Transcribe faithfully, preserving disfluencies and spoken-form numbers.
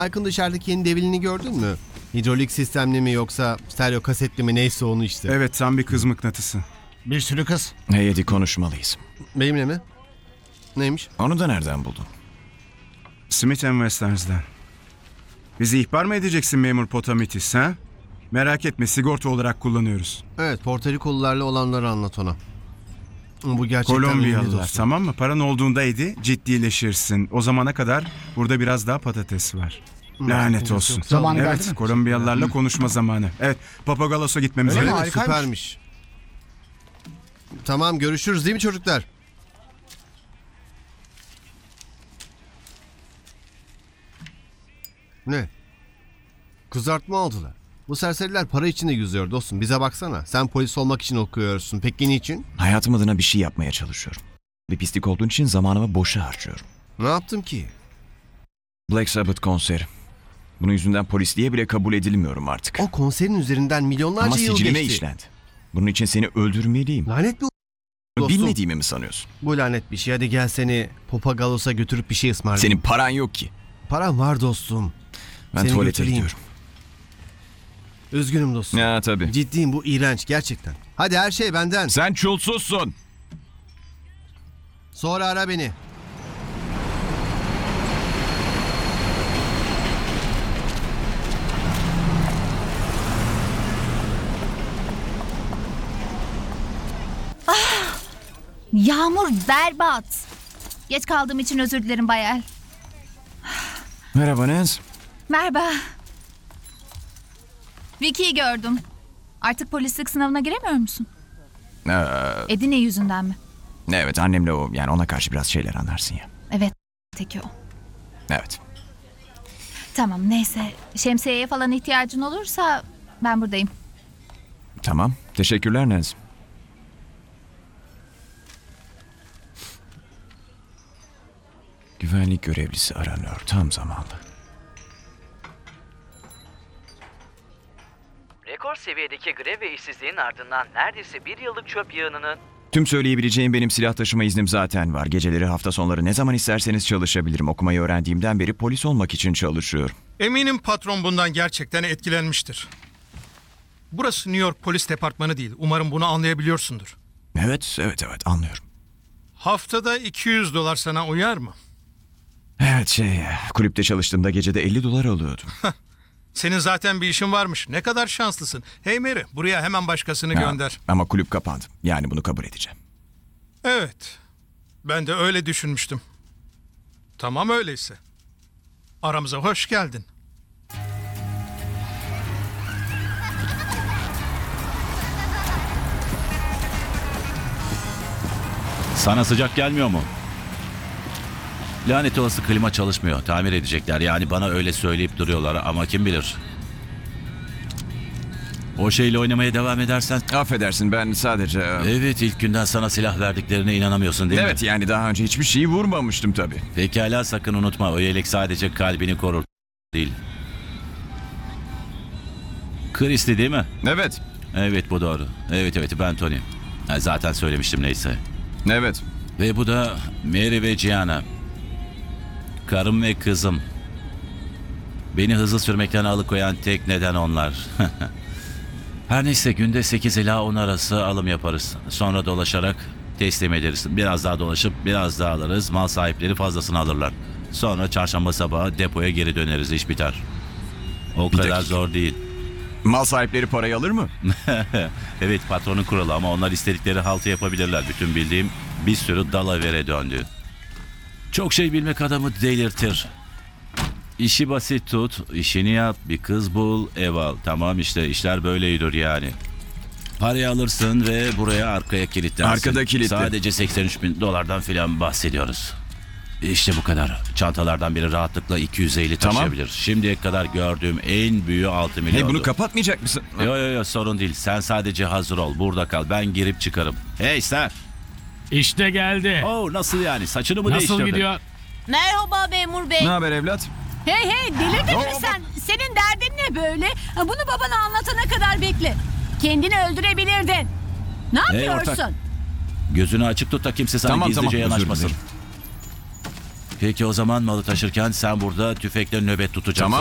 Aykın dışarıdaki yeni devilini gördün mü? Hidrolik sistemli mi yoksa stereo kasetli mi neyse onu işte. Evet, tam bir kız mıknatısı. Bir sürü kız. Hey Eddie, konuşmalıyız. Benimle mi? Neymiş? Onu da nereden buldun? Smith and Wessers'den. Bizi ihbar mı edeceksin memur Potamitis, ha? Merak etme, sigorta olarak kullanıyoruz. Evet, Porto Rikolularla olanları anlat ona. Bu gerçekten önemli Kolombiyalılar, dostum. tamam mı? Paran olduğunda Eddie, ciddileşirsin. O zamana kadar burada biraz daha patates var. Lanet sakıncası olsun. yok. Zamanı geldi Evet, mi? Kolombiyalılarla konuşma zamanı. Evet, Papagalos'a gitmemiz Öyle Öyle mi? gerek. mi? Harikaymış. Süpermiş. Tamam, görüşürüz değil mi çocuklar? Ne? Kızartma aldılar. Bu serseriler para içinde yüzüyor dostum. Bize baksana. Sen polis olmak için okuyorsun. Peki niçin? Hayatım adına bir şey yapmaya çalışıyorum. Bir pislik olduğun için zamanımı boşa harcıyorum. Ne yaptım ki? Black Sabbath konseri. Bunun yüzünden polisliğe bile kabul edilmiyorum artık. O konserin üzerinden milyonlarca Ama yıl sicilime geçti. işlendi. Bunun için seni öldürmeliyim. Lanet bir dostum. Bilmediğimi mi sanıyorsun? Bu lanet bir şey. Hadi gel seni Papagalos'a götürüp bir şey ısmarlayayım. Senin paran yok ki. Param var dostum. Ben Seni tuvalete götüreyim. gidiyorum. Üzgünüm dostum. Ya tabii. Ciddiyim, bu iğrenç gerçekten. Hadi her şey benden. Sen çulsuzsun. Sonra ara beni. Yağmur berbat. Geç kaldığım için özür dilerim Bayel. Merhaba Naz. Merhaba. Vicky'yi gördüm. Artık polislik sınavına giremiyor musun? Ee, Edine yüzünden mi? evet, annemle o, yani ona karşı biraz şeyler anlarsın ya. Evet, tek o. Evet. Tamam, neyse. Şemsiyeye falan ihtiyacın olursa ben buradayım. Tamam. Teşekkürler Naz. Güvenlik görevlisi aranıyor tam zamanlı. Rekor seviyedeki grev ve işsizliğin ardından neredeyse bir yıllık çöp yığınının Tüm söyleyebileceğim benim silah taşıma iznim zaten var. Geceleri, hafta sonları ne zaman isterseniz çalışabilirim. Okumayı öğrendiğimden beri polis olmak için çalışıyorum. Eminim patron bundan gerçekten etkilenmiştir. Burası New York Polis Departmanı değil. Umarım bunu anlayabiliyorsundur. Evet, evet, evet anlıyorum. Haftada iki yüz dolar sana uyar mı? Evet şey, kulüpte çalıştığımda gecede elli dolar alıyordum. Senin zaten bir işin varmış. Ne kadar şanslısın. Hey Mary, buraya hemen başkasını Ha, gönder. ama kulüp kapandı. Yani bunu kabul edeceğim. Evet. Ben de öyle düşünmüştüm. Tamam öyleyse. Aramıza hoş geldin. Sana sıcak gelmiyor mu? Lanet olası klima çalışmıyor. Tamir edecekler. Yani bana öyle söyleyip duruyorlar ama kim bilir. O şeyle oynamaya devam edersen... Affedersin, ben sadece... Evet, ilk günden sana silah verdiklerine inanamıyorsun değil mi? Evet, yani daha önce hiçbir şeyi vurmamıştım tabii. Pekala, sakın unutma. O yelek sadece kalbini korur değil. Christy değil mi? Evet, Evet, bu doğru. Evet evet, ben Tony. Ha, zaten söylemiştim, neyse. evet. Ve bu da Mary ve Gianna. Karım ve kızım. Beni hızlı sürmekten alıkoyan tek neden onlar. Her neyse, günde sekiz ila on arası alım yaparız. Sonra dolaşarak teslim ederiz. Biraz daha dolaşıp biraz daha alırız. Mal sahipleri fazlasını alırlar. Sonra çarşamba sabahı depoya geri döneriz. İş biter. O Bir kadar dakika. zor değil. Mal sahipleri parayı alır mı? Evet, patronun kuralı ama onlar istedikleri haltı yapabilirler. Bütün bildiğim bir sürü dalavere döndü. Çok şey bilmek adamı delirtir. İşi basit tut, işini yap, bir kız bul, ev al. Tamam işte, işler böyledir yani. Parayı alırsın ve buraya arkaya kilitlersin. Arkada kilitli. Sadece seksen üç bin dolardan filan bahsediyoruz. İşte bu kadar. Çantalardan biri rahatlıkla iki yüz elli Tamam. taşıyabilir. Şimdiye kadar gördüğüm en büyüğü altı milyon. Hey, bunu kapatmayacak mısın? Yo yo yo, sorun değil. Sen sadece hazır ol. Burada kal. Ben girip çıkarım. Hey sen. İşte geldi. Oh, nasıl yani? Saçını mı Nasıl değiştirdin? gidiyor? Merhaba memur bey. Ne haber evlat? Hey hey, delirdin mi sen? Senin derdin ne böyle? Ha, Bunu babana anlatana kadar bekle. Kendini öldürebilirdin. Ne Hey, yapıyorsun? ortak. Gözünü açık tut da kimse sana Tamam, gizlice tamam, özür yanaşmasın. dilerim. Peki o zaman malı taşırken sen burada tüfekle nöbet tutacaksın. Tamam.